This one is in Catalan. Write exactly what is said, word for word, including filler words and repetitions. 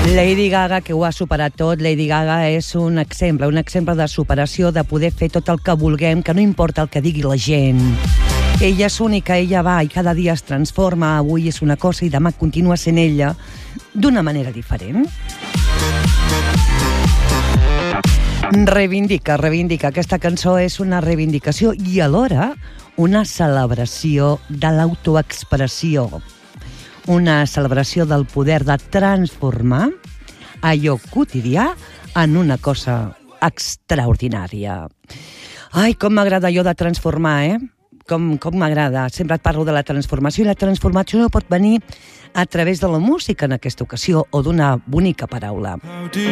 Lady Gaga, que ho ha superat tot. Lady Gaga és un exemple, un exemple de superació, de poder fer tot el que vulguem, que no importa el que digui la gent. Ella és única, ella va i cada dia es transforma. Avui és una cosa i demà continua sent ella d'una manera diferent. Reivindica, reivindica. Aquesta cançó és una reivindicació i alhora una celebració de l'autoexpressió. Una celebració del poder de transformar allò quotidià en una cosa extraordinària. Ai, com m'agrada allò de transformar, eh? Com, com m'agrada. Sempre et parlo de la transformació, i la transformació no pot venir a través de la música en aquesta ocasió o d'una bonica paraula.